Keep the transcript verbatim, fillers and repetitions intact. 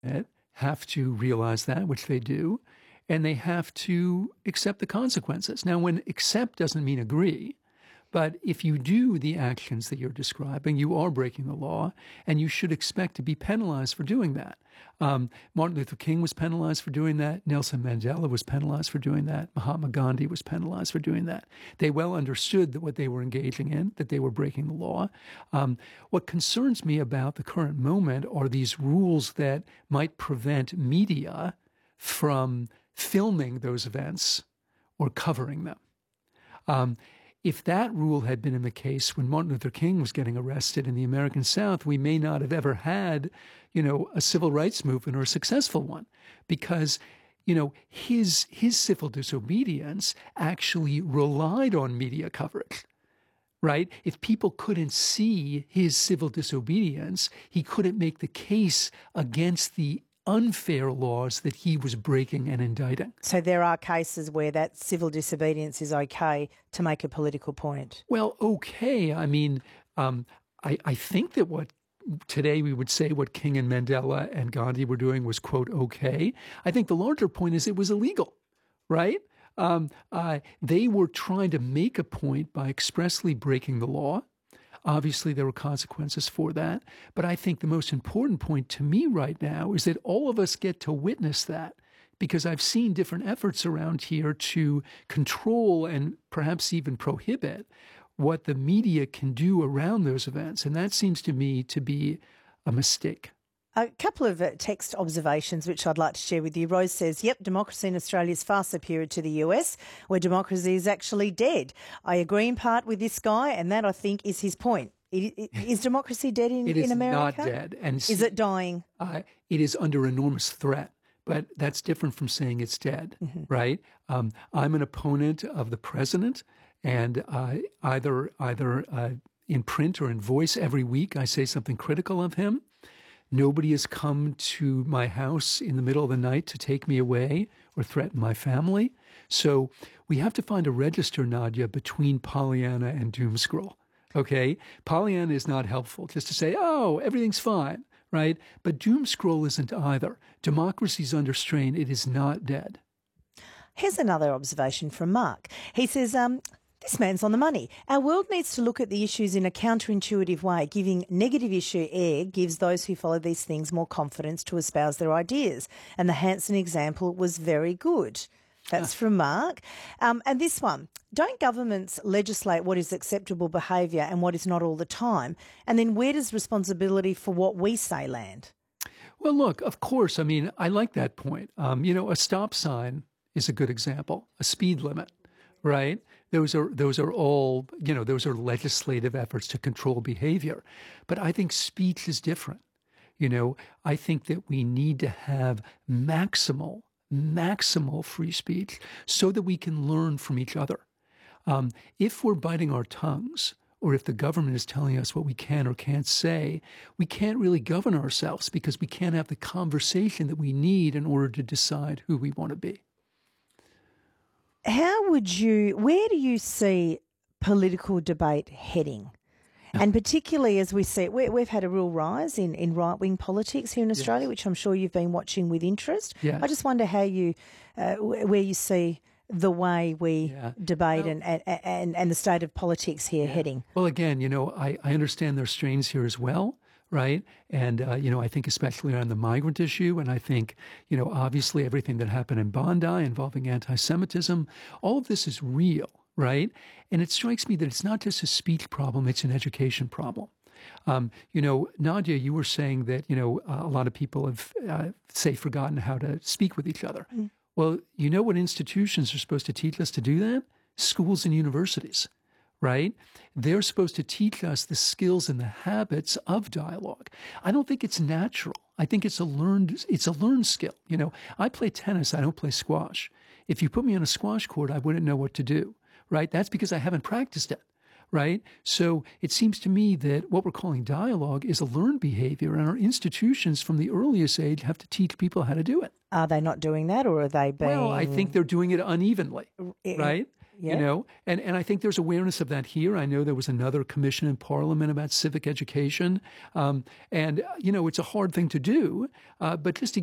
it have to realize that, which they do, and they have to accept the consequences. Now, when accept doesn't mean agree, but if you do the actions that you're describing, you are breaking the law, and you should expect to be penalized for doing that. Um, Martin Luther King was penalized for doing that. Nelson Mandela was penalized for doing that. Mahatma Gandhi was penalized for doing that. They well understood that what they were engaging in, that they were breaking the law. Um, what concerns me about the current moment are these rules that might prevent media from filming those events or covering them. Um, If that rule had been in the case when Martin Luther King was getting arrested in the American South, we may not have ever had, you know, a civil rights movement or a successful one, because, you know, his his civil disobedience actually relied on media coverage, right? If people couldn't see his civil disobedience, he couldn't make the case against the unfair laws that he was breaking and indicting. So there are cases where that civil disobedience is okay to make a political point. Well, okay. I mean, um, I, I think that what today we would say what King and Mandela and Gandhi were doing was, quote, okay. I think the larger point is it was illegal, right? Um, uh, they were trying to make a point by expressly breaking the law. Obviously, there were consequences for that. But I think the most important point to me right now is that all of us get to witness that, because I've seen different efforts around here to control and perhaps even prohibit what the media can do around those events. And that seems to me to be a mistake. A couple of uh, text observations which I'd like to share with you. Rose says, yep, democracy in Australia is far superior to the U S, where democracy is actually dead. I agree in part with this guy, and that, I think, is his point. It, it, is democracy dead in, it is in America? Not dead. And is it dying? Uh, it is under enormous threat. But that's different from saying it's dead, mm-hmm. right? Um, I'm an opponent of the president, and uh, either, either uh, in print or in voice every week I say something critical of him. Nobody has come to my house in the middle of the night to take me away or threaten my family. So we have to find a register, Nadia, between Pollyanna and doom scroll, okay? Pollyanna is not helpful, just to say, oh, everything's fine, right? But doom scroll isn't either. Democracy's under strain. It is not dead. Here's another observation from Mark. He says, um, this man's on the money. Our world needs to look at the issues in a counterintuitive way. Giving negative issue air gives those who follow these things more confidence to espouse their ideas. And the Hanson example was very good. That's from Mark. Um, and this one, don't governments legislate what is acceptable behaviour and what is not all the time? And then where does responsibility for what we say land? Well, look, of course, I mean, I like that point. Um, you know, a stop sign is a good example, a speed limit, right? Those are those are all, you know, those are legislative efforts to control behavior. But I think speech is different. You know, I think that we need to have maximal, maximal free speech so that we can learn from each other. Um, if we're biting our tongues, or if the government is telling us what we can or can't say, we can't really govern ourselves because we can't have the conversation that we need in order to decide who we want to be. How would you, where do you see political debate heading? And particularly as we see, we, we've had a real rise in, in right-wing politics here in Australia, yes. which I'm sure you've been watching with interest. Yes. I just wonder how you, uh, where you see the way we yeah. debate well, and, and, and, and the state of politics here yeah. heading. Well, again, you know, I, I understand there's strains here as well. Right. And, uh, you know, I think especially on the migrant issue, and I think, you know, obviously everything that happened in Bondi involving anti-Semitism, all of this is real. Right. And it strikes me that it's not just a speech problem, it's an education problem. Um, you know, Nadia, you were saying that, you know, uh, a lot of people have, uh, say, forgotten how to speak with each other. Mm. Well, you know what institutions are supposed to teach us to do that? Schools and universities. Right? They're supposed to teach us the skills and the habits of dialogue. I don't think it's natural. I think it's a learned, it's a learned skill. You know, I play tennis. I don't play squash. If you put me on a squash court, I wouldn't know what to do. Right? That's because I haven't practiced it. Right? So it seems to me that what we're calling dialogue is a learned behavior, and our institutions from the earliest age have to teach people how to do it. Are they not doing that, or are they being... Well, I think they're doing it unevenly. Right? Yeah. You know, and, and I think there's awareness of that here. I know there was another commission in Parliament about civic education. Um, and, you know, it's a hard thing to do. Uh, but just to